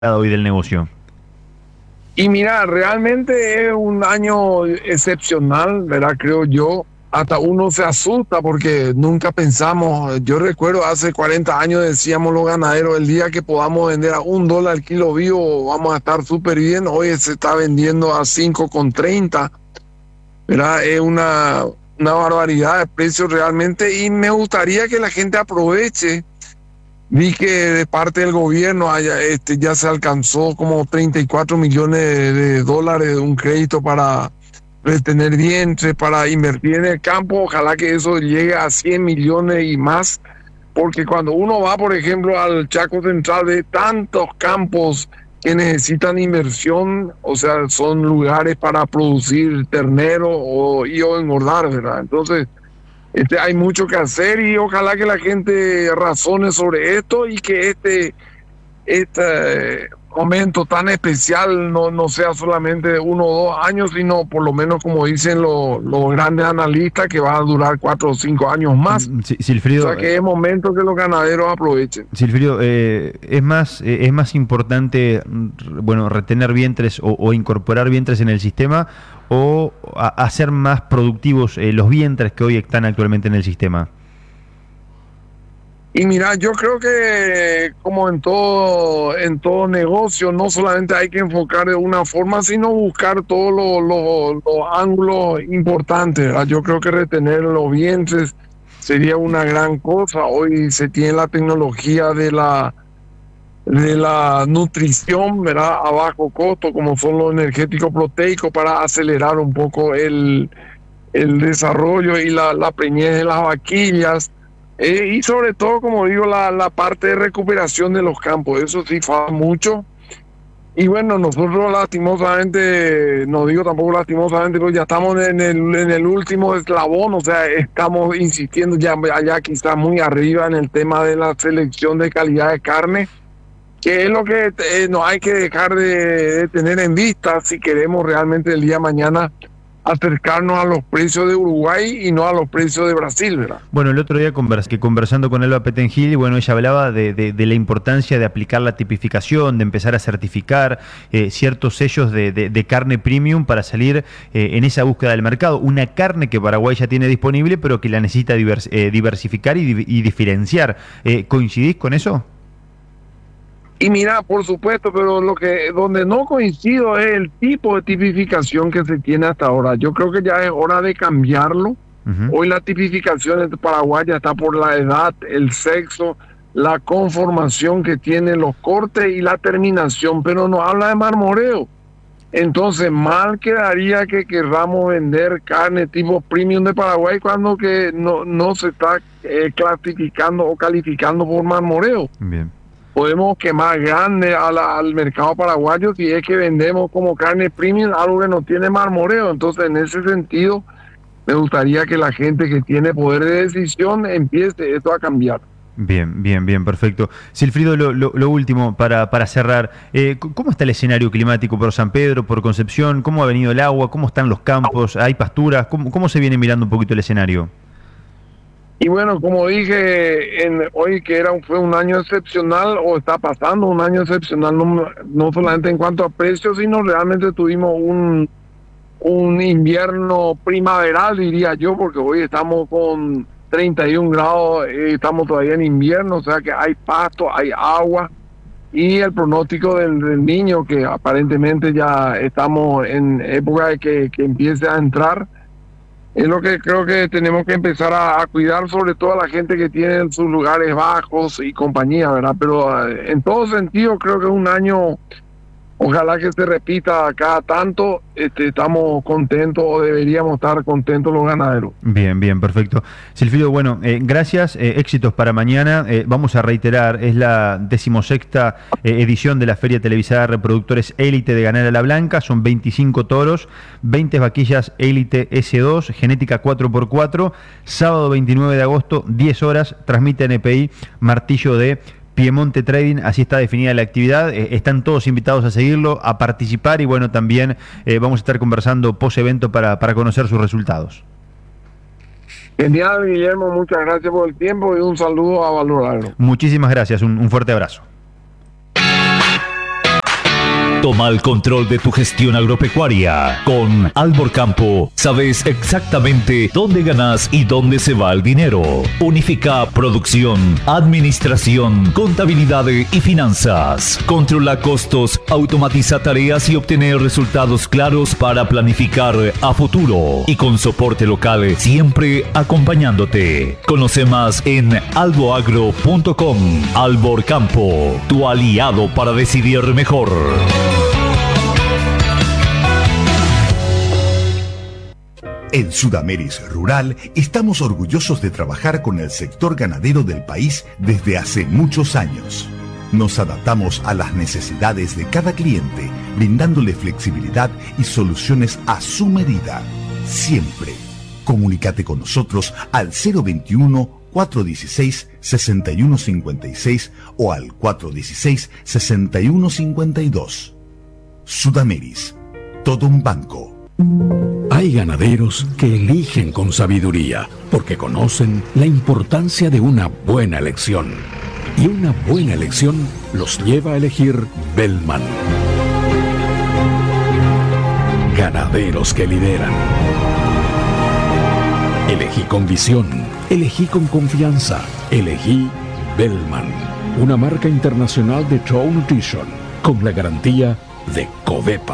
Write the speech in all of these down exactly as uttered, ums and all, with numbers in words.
hoy del negocio? Y mira, realmente es un año excepcional, ¿verdad? Creo yo. Hasta uno se asusta porque nunca pensamos. Yo recuerdo hace cuarenta años decíamos los ganaderos, el día que podamos vender a un dólar el kilo vivo vamos a estar súper bien. Hoy se está vendiendo a cinco con treinta, ¿verdad? Es una, una barbaridad de precios realmente y me gustaría que la gente aproveche. Vi que de parte del gobierno haya, este, ya se alcanzó como treinta y cuatro millones de, de dólares de un crédito para retener vientre, para invertir en el campo. Ojalá que eso llegue a cien millones y más, porque cuando uno va, por ejemplo, al Chaco Central, de tantos campos que necesitan inversión, o sea, son lugares para producir ternero o, y o engordar, ¿verdad? Entonces, este, hay mucho que hacer y ojalá que la gente razone sobre esto y que este, este momento tan especial no, no sea solamente de uno o dos años, sino por lo menos, como dicen los, los grandes analistas, que va a durar cuatro o cinco años más. Mm, sí, O Silfrido, sea que es momento que los ganaderos aprovechen. Silfrido, eh, es más, eh, es más importante, mm, bueno, retener vientres o, o incorporar vientres en el sistema o a- hacer más productivos eh, los vientres que hoy están actualmente en el sistema. Y mira, yo creo que como en todo, en todo negocio, no solamente hay que enfocar de una forma, sino buscar todos los, los, los ángulos importantes, ¿verdad? Yo creo que retener los vientres sería una gran cosa. Hoy se tiene la tecnología de la, de la nutrición, ¿verdad? A bajo costo, como son los energéticos proteicos, para acelerar un poco el, el desarrollo y la, la preñez de las vaquillas. Eh, y sobre todo, como digo, la, la parte de recuperación de los campos, eso sí falta mucho. Y bueno, nosotros lastimosamente, no digo tampoco lastimosamente, pero ya estamos en el, en el último eslabón, o sea, estamos insistiendo ya allá quizás muy arriba en el tema de la selección de calidad de carne, que es lo que eh, no hay que dejar de, de tener en vista si queremos realmente el día de mañana acercarnos a los precios de Uruguay y no a los precios de Brasil, ¿verdad? Bueno, el otro día convers que conversando con Elba Petengil, bueno, ella hablaba de, de- de la importancia de aplicar la tipificación, de empezar a certificar eh, ciertos sellos de, de- de carne premium para salir eh, en esa búsqueda del mercado. Una carne que Paraguay ya tiene disponible, pero que la necesita divers- eh, diversificar y, di- y diferenciar. Eh, ¿coincidís con eso? Y mira, por supuesto, pero lo que donde no coincido es el tipo de tipificación que se tiene hasta ahora. Yo creo que ya es hora de cambiarlo. Ujú. Hoy la tipificación de Paraguay ya está por la edad, el sexo, la conformación que tienen los cortes y la terminación, pero no habla de marmoreo. Entonces, mal quedaría que querramos vender carne tipo premium de Paraguay cuando que no, no se está eh, clasificando o calificando por marmoreo. Bien. Podemos quemar grande a la- al mercado paraguayo si es que vendemos como carne premium algo que no tiene marmoreo. Entonces, en ese sentido, me gustaría que la gente que tiene poder de decisión empiece esto a cambiar. Bien, bien, bien, perfecto. Silfrido, lo, lo- lo último para, para cerrar. Eh, c- ¿cómo está el escenario climático por San Pedro, por Concepción? ¿Cómo ha venido el agua? ¿Cómo están los campos? ¿Hay pasturas? ¿Cómo, cómo se viene mirando un poquito el escenario? Y bueno, como dije en, hoy que era un- fue un año excepcional o está pasando un año excepcional, no, no solamente en cuanto a precios, sino realmente tuvimos un, un invierno primaveral, diría yo, porque hoy estamos con treinta y un grados, eh, estamos todavía en invierno, o sea que hay pasto, hay agua y el pronóstico del, del niño, que aparentemente ya estamos en época de que, que empiece a entrar, es lo que creo que tenemos que empezar a, a cuidar, sobre todo a la gente que tiene sus lugares bajos y compañía, ¿verdad? Pero eh, en todo sentido creo que es un año. Ojalá que se repita cada tanto. Este, estamos contentos o deberíamos estar contentos los ganaderos. Bien, bien, perfecto. Silfrido, bueno, eh, gracias, eh, éxitos para mañana. Eh, vamos a reiterar, es la decimosexta eh, edición de la Feria Televisada de Reproductores Élite de Ganera La Blanca. Son veinticinco toros, veinte vaquillas Élite S dos, genética cuatro por cuatro. Sábado veintinueve de agosto, diez horas, transmite N P I Martillo de Piemonte Trading. Así está definida la actividad. Eh, están todos invitados a seguirlo, a participar y bueno, también eh, vamos a estar conversando post evento para, para conocer sus resultados. Genial, Guillermo, muchas gracias por el tiempo y un saludo a Valorarlo. Muchísimas gracias, un, un fuerte abrazo. Toma el control de tu gestión agropecuaria. Con Albor Campo sabes exactamente dónde ganas y dónde se va el dinero. Unifica producción, administración, contabilidad y finanzas. Controla costos, automatiza tareas y obtener resultados claros para planificar a futuro. Y con soporte local siempre acompañándote. Conoce más en alboagro punto com. Albor Campo, tu aliado para decidir mejor. En Sudameris Rural estamos orgullosos de trabajar con el sector ganadero del país desde hace muchos años. Nos adaptamos a las necesidades de cada cliente, brindándole flexibilidad y soluciones a su medida. Siempre. Comunícate con nosotros al cero veintiuno, cuatrocientos dieciséis, sesenta y uno cincuenta y seis o al cuatrocientos dieciséis, sesenta y uno cincuenta y dos. Sudameris. Todo un banco. Hay ganaderos que eligen con sabiduría porque conocen la importancia de una buena elección. Y una buena elección los lleva a elegir Bellman. Ganaderos que lideran. Elegí con visión, elegí con confianza, elegí Bellman, una marca internacional de Trout Nutrition con la garantía de Covepa.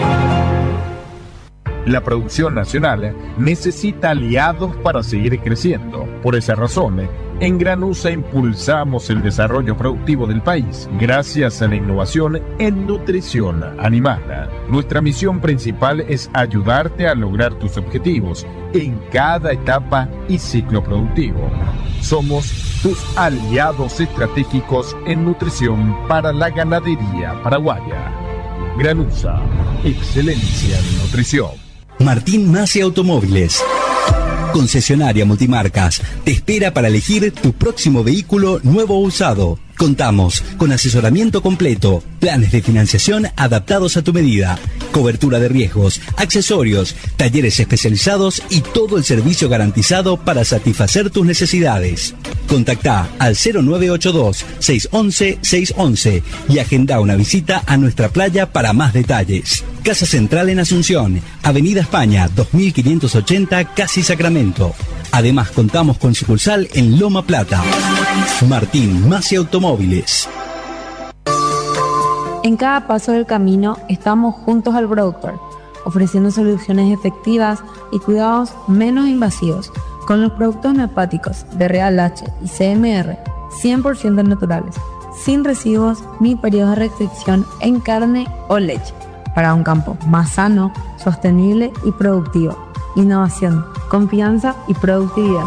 La producción nacional necesita aliados para seguir creciendo. Por esa razón, en Granusa impulsamos el desarrollo productivo del país gracias a la innovación en nutrición animal. Nuestra misión principal es ayudarte a lograr tus objetivos en cada etapa y ciclo productivo. Somos tus aliados estratégicos en nutrición para la ganadería paraguaya. Granusa, excelencia en nutrición. Martín Masi Automóviles, concesionaria multimarcas, te espera para elegir tu próximo vehículo nuevo o usado. Contamos con asesoramiento completo, planes de financiación adaptados a tu medida, cobertura de riesgos, accesorios, talleres especializados y todo el servicio garantizado para satisfacer tus necesidades. Contactá al cero nueve ocho dos, seis uno uno, seis uno uno y agenda una visita a nuestra playa para más detalles. Casa Central en Asunción, Avenida España dos mil quinientos ochenta, Casi Sacramento. Además contamos con sucursal en Loma Plata. Martín Masi Automóviles. En cada paso del camino estamos juntos al productor, ofreciendo soluciones efectivas y cuidados menos invasivos con los productos neopáticos de Real H y C M R cien por ciento naturales, sin residuos ni periodos de restricción en carne o leche, para un campo más sano, sostenible y productivo. Innovación, confianza y productividad.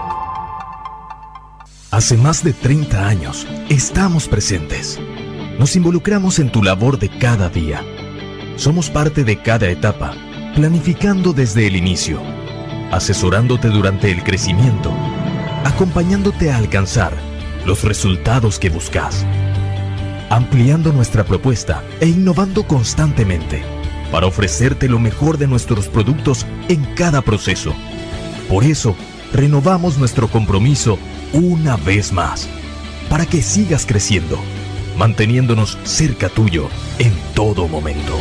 Hace más de treinta años estamos presentes. Nos involucramos en tu labor de cada día. Somos parte de cada etapa, planificando desde el inicio, asesorándote durante el crecimiento, acompañándote a alcanzar los resultados que buscas, ampliando nuestra propuesta e innovando constantemente para ofrecerte lo mejor de nuestros productos en cada proceso. Por eso, renovamos nuestro compromiso una vez más, para que sigas creciendo, manteniéndonos cerca tuyo en todo momento.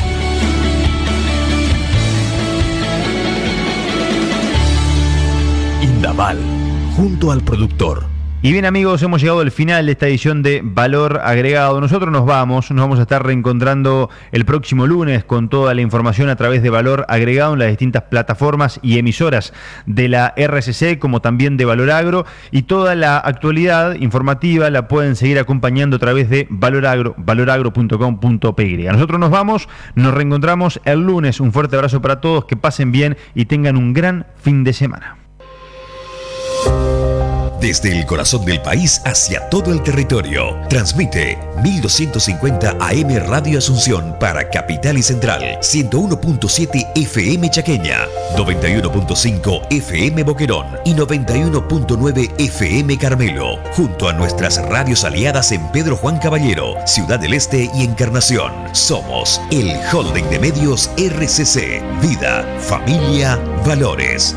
Indaval, junto al productor. Y bien amigos, hemos llegado al final de esta edición de Valor Agregado. Nosotros nos vamos, nos vamos a estar reencontrando el próximo lunes con toda la información a través de Valor Agregado en las distintas plataformas y emisoras de la R C C, como también de Valor Agro, y toda la actualidad informativa la pueden seguir acompañando a través de Valor Agro, valoragro punto com punto pe ye. Nosotros nos vamos, nos reencontramos el lunes. Un fuerte abrazo para todos, que pasen bien y tengan un gran fin de semana. Desde el corazón del país hacia todo el territorio, transmite mil doscientos cincuenta A M Radio Asunción para Capital y Central, ciento uno punto siete F M Chaqueña, noventa y uno punto cinco F M Boquerón y noventa y uno punto nueve F M Carmelo, junto a nuestras radios aliadas en Pedro Juan Caballero, Ciudad del Este y Encarnación. Somos el Holding de Medios R C C, Vida, Familia, Valores.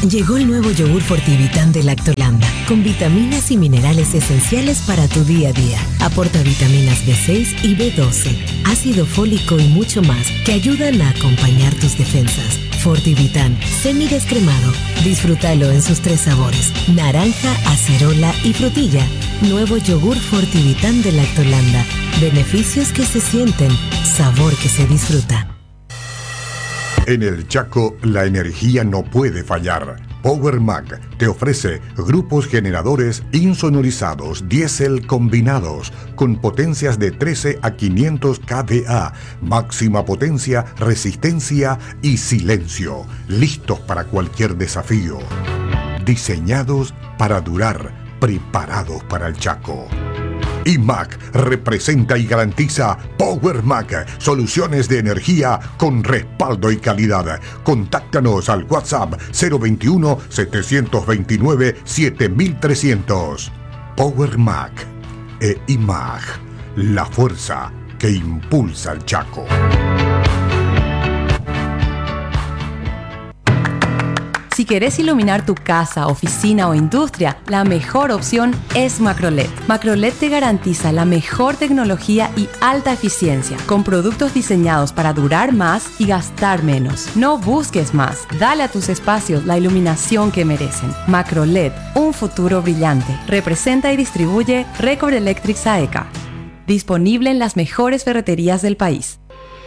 Llegó el nuevo yogur Fortivitán de Lactolanda, con vitaminas y minerales esenciales para tu día a día. Aporta vitaminas B seis y B doce, ácido fólico y mucho más que ayudan a acompañar tus defensas. Fortivitán, semidescremado. Disfrútalo en sus tres sabores: naranja, acerola y frutilla. Nuevo yogur Fortivitán de Lactolanda. Beneficios que se sienten, sabor que se disfruta. En el Chaco, la energía no puede fallar. PowerMac te ofrece grupos generadores insonorizados diésel combinados con potencias de trece a quinientos kVA, máxima potencia, resistencia y silencio, listos para cualquier desafío. Diseñados para durar, preparados para el Chaco. I M A C representa y garantiza PowerMac, soluciones de energía con respaldo y calidad. Contáctanos al WhatsApp cero veintiuno, setecientos veintinueve, siete mil trescientos. PowerMac e I M A C, la fuerza que impulsa al Chaco. Si querés iluminar tu casa, oficina o industria, la mejor opción es Macroled. Macroled te garantiza la mejor tecnología y alta eficiencia, con productos diseñados para durar más y gastar menos. No busques más. Dale a tus espacios la iluminación que merecen. Macroled, un futuro brillante. Representa y distribuye Record Electric Saeca. Disponible en las mejores ferreterías del país.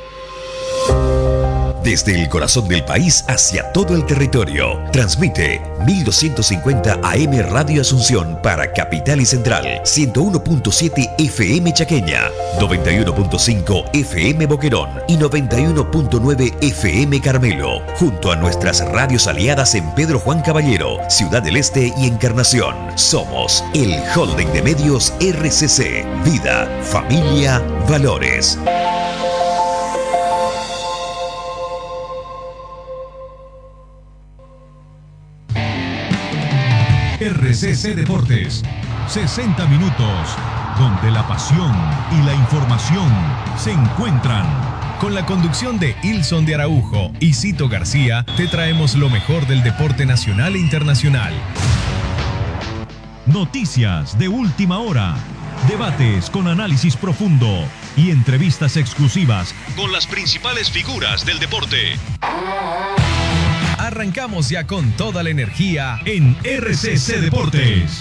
Desde el corazón del país hacia todo el territorio. Transmite mil doscientos cincuenta A M Radio Asunción para Capital y Central, ciento uno punto siete F M Chaqueña, noventa y uno punto cinco F M Boquerón y noventa y uno punto nueve F M Carmelo, junto a nuestras radios aliadas en Pedro Juan Caballero, Ciudad del Este y Encarnación. Somos el Holding de Medios R C C. Vida, familia, valores. R C C Deportes, sesenta minutos, donde la pasión y la información se encuentran. Con la conducción de Ilson de Araujo y Cito García, te traemos lo mejor del deporte nacional e internacional. Noticias de última hora, debates con análisis profundo y entrevistas exclusivas con las principales figuras del deporte. Arrancamos ya con toda la energía en R C C Deportes.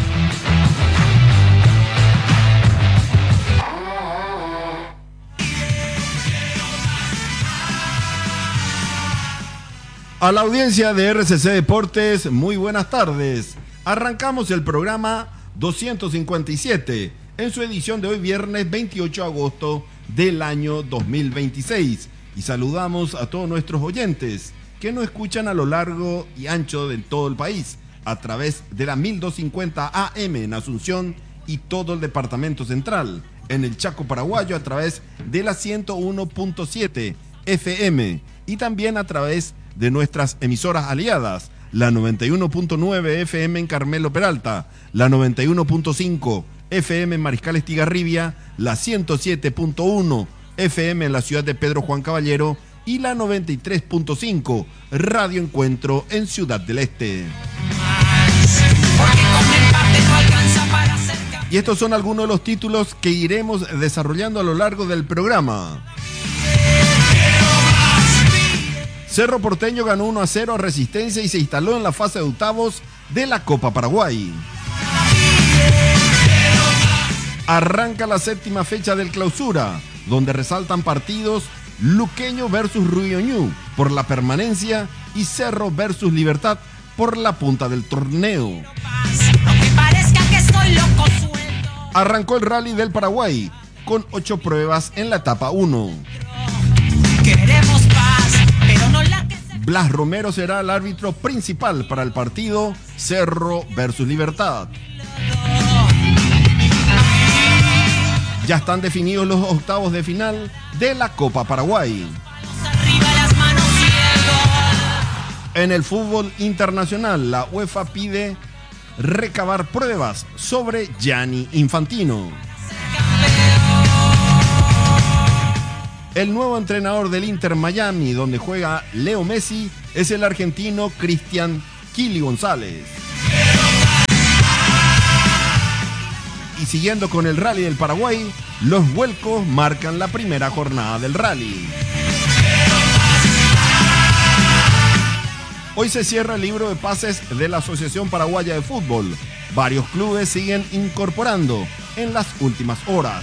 A la audiencia de R C C Deportes, muy buenas tardes. Arrancamos el programa doscientos cincuenta y siete en su edición de hoy viernes veintiocho de agosto del año dos mil veintiséis. Y saludamos a todos nuestros oyentes que nos escuchan a lo largo y ancho de todo el país, a través de la mil doscientos cincuenta A M en Asunción y todo el departamento central, en el Chaco paraguayo a través de la ciento uno punto siete F M y también a través de nuestras emisoras aliadas, la noventa y uno punto nueve F M en Carmelo Peralta, la noventa y uno punto cinco F M en Mariscal Estigarribia, la ciento siete punto uno F M en la ciudad de Pedro Juan Caballero y la noventa y tres punto cinco Radio Encuentro en Ciudad del Este. Y estos son algunos de los títulos que iremos desarrollando a lo largo del programa. Cerro Porteño ganó uno a cero a Resistencia y se instaló en la fase de octavos de la Copa Paraguay. Arranca la séptima fecha del Clausura, donde resaltan partidos Luqueño versus Ruyoñú por la permanencia y Cerro versus Libertad por la punta del torneo. Arrancó el Rally del Paraguay con ocho pruebas en la etapa uno. Queremos paz, pero no la que se... Blas Romero será el árbitro principal para el partido Cerro versus Libertad. Ya están definidos los octavos de final de la Copa Paraguay. En el fútbol internacional, la UEFA pide recabar pruebas sobre Gianni Infantino. El nuevo entrenador del Inter Miami, donde juega Leo Messi, es el argentino Cristian Kili González. Y siguiendo con el Rally del Paraguay, los vuelcos marcan la primera jornada del rally. Hoy se cierra el libro de pases de la Asociación Paraguaya de Fútbol. Varios clubes siguen incorporando en las últimas horas.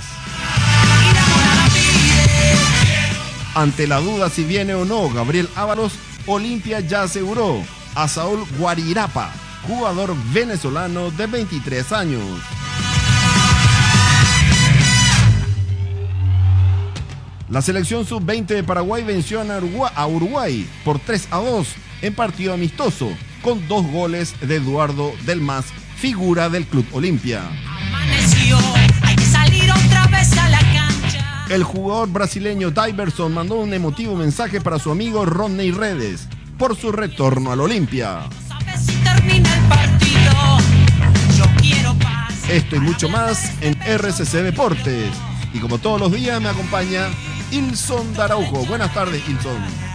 Ante la duda si viene o no Gabriel Ábalos, Olimpia ya aseguró a Saúl Guarirapa, jugador venezolano de veintitrés años. La selección sub veinte de Paraguay venció a Uruguay por tres a dos en partido amistoso, con dos goles de Eduardo Del Mas, figura del Club Olimpia. Amaneció, hay que salir otra vez a la cancha. El jugador brasileño Diverson mandó un emotivo mensaje para su amigo Rodney Redes por su retorno al Olimpia. ¿Sabes si termina el partido? Yo quiero paz. Esto y mucho más en R C C Deportes. Y como todos los días me acompaña Ilson Daraujo. Buenas tardes, Ilson.